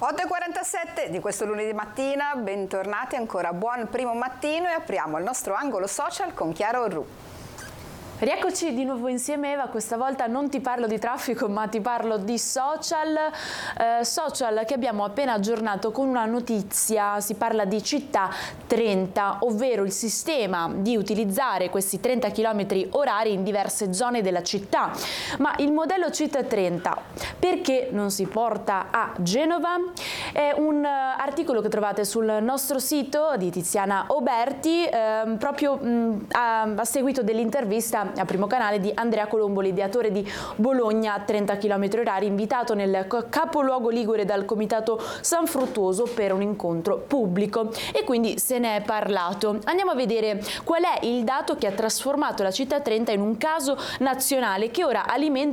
8:47 di questo lunedì mattina, bentornati ancora, buon primo mattino e apriamo il nostro angolo social con Chiara Orru. Rieccoci di nuovo insieme Eva, questa volta non ti parlo di traffico ma ti parlo di social, social che abbiamo appena aggiornato con una notizia. Si parla di Città 30, ovvero il sistema di utilizzare questi 30 km orari in diverse zone della città. Ma il modello Città 30 perché non si porta a Genova? È un articolo che trovate sul nostro sito di Tiziana Oberti, proprio a seguito dell'intervista a Primo Canale di Andrea Colombo, l'ideatore di Bologna 30 km orari, invitato nel capoluogo ligure dal Comitato San Fruttuoso per un incontro pubblico, e quindi se ne è parlato. Andiamo a vedere qual è il dato che ha trasformato la Città 30 in un caso nazionale che ora alimenta